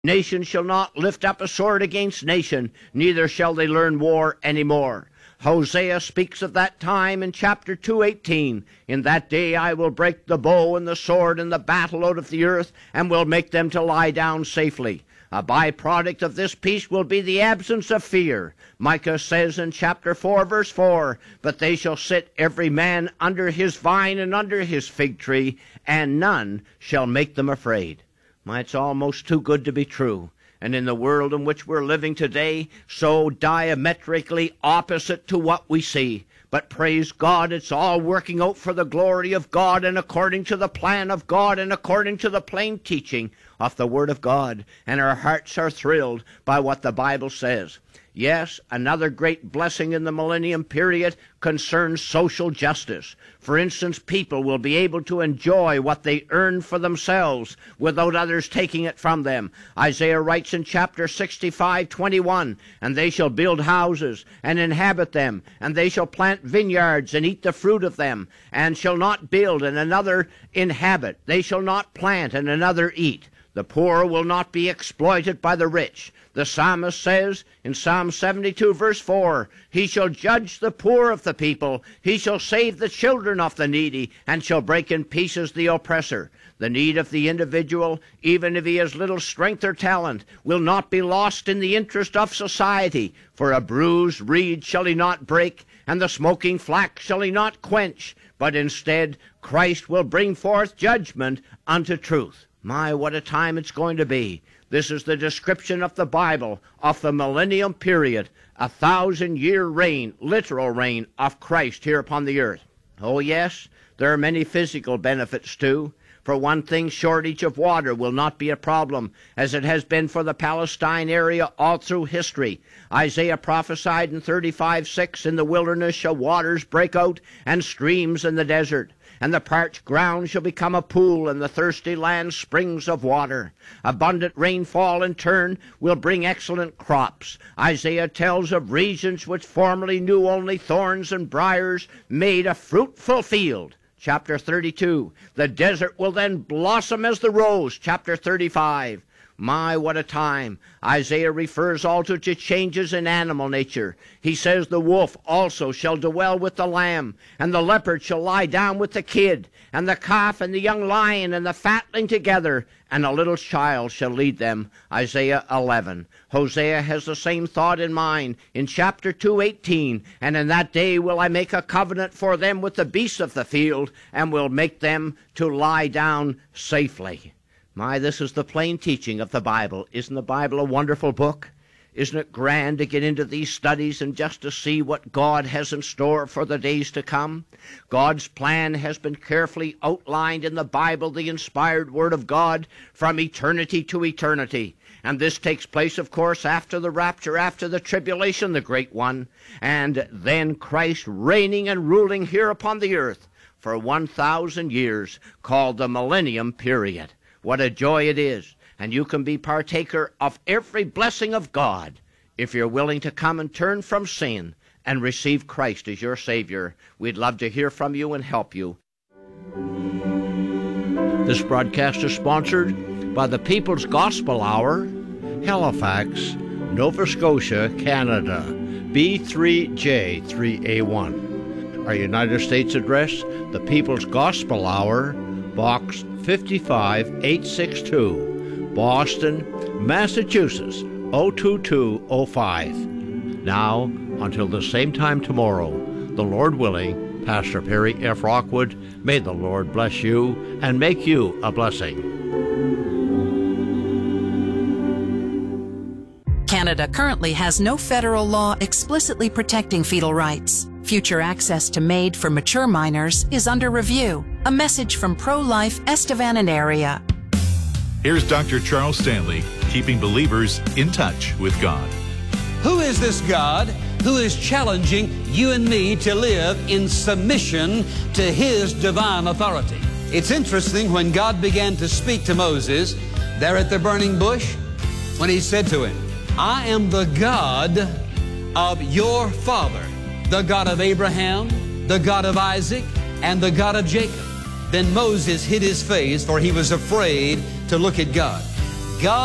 Nation shall not lift up a sword against nation, neither shall they learn war any more. Hosea speaks of that time in chapter 2:18. In that day I will break the bow and the sword and the battle out of the earth, and will make them to lie down safely. A byproduct of this peace will be the absence of fear. Micah says in chapter 4, verse 4, "But they shall sit every man under his vine and under his fig tree, and none shall make them afraid." It's almost too good to be true. And in the world in which we're living today, so diametrically opposite to what we see. But praise God, it's all working out for the glory of God and according to the plan of God and according to the plain teaching of the Word of God. And our hearts are thrilled by what the Bible says. Yes, another great blessing in the millennium period concerns social justice. For instance, people will be able to enjoy what they earn for themselves without others taking it from them. Isaiah writes in chapter 65:21, "And they shall build houses and inhabit them, and they shall plant vineyards and eat the fruit of them, and shall not build and another inhabit. They shall not plant and another eat. The poor will not be exploited by the rich." The psalmist says in Psalm 72, verse 4, "He shall judge the poor of the people. He shall save the children of the needy, and shall break in pieces the oppressor." The need of the individual, even if he has little strength or talent, will not be lost in the interest of society. For a bruised reed shall he not break, and the smoking flax shall he not quench. But instead, Christ will bring forth judgment unto truth. What a time it's going to be. This is the description of the Bible of the millennium period, 1,000-year reign, literal reign of Christ here upon the earth. Oh yes, there are many physical benefits too. For one thing, shortage of water will not be a problem, as it has been for the Palestine area all through history. Isaiah prophesied in 35:6, "In the wilderness shall waters break out, and streams in the desert. And the parched ground shall become a pool, and the thirsty land springs of water." Abundant rainfall in turn will bring excellent crops. Isaiah tells of regions which formerly knew only thorns and briars made a fruitful field. Chapter 32. The desert will then blossom as the rose. Chapter 35. What a time. Isaiah refers also to changes in animal nature. He says the wolf also shall dwell with the lamb, and the leopard shall lie down with the kid, and the calf and the young lion and the fatling together, and a little child shall lead them. Isaiah 11. Hosea has the same thought in mind in chapter 2:18, "And in that day will I make a covenant for them with the beasts of the field, and will make them to lie down safely." This is the plain teaching of the Bible. Isn't the Bible a wonderful book? Isn't it grand to get into these studies and just to see what God has in store for the days to come? God's plan has been carefully outlined in the Bible, the inspired Word of God, from eternity to eternity. And this takes place, of course, after the rapture, after the tribulation, the great one, and then Christ reigning and ruling here upon the earth for 1,000 years, called the millennium period. What a joy it is. And you can be partaker of every blessing of God if you're willing to come and turn from sin and receive Christ as your Savior. We'd love to hear from you and help you. This broadcast is sponsored by the People's Gospel Hour, Halifax, Nova Scotia, Canada, B3J3A1. Our United States address, the People's Gospel Hour, Box 55862, Boston, Massachusetts, 02205. Now, until the same time tomorrow, the Lord willing, Pastor Perry F. Rockwood, may the Lord bless you and make you a blessing. Canada currently has no federal law explicitly protecting fetal rights. Future access to MAID for mature minors is under review. A message from Pro-Life Estevan and area. Here's Dr. Charles Stanley, keeping believers in touch with God. Who is this God who is challenging you and me to live in submission to His divine authority? It's interesting, when God began to speak to Moses there at the burning bush, when He said to him, "I am the God of your father, the God of Abraham, the God of Isaac, and the God of Jacob." Then Moses hid his face, for he was afraid to look at God.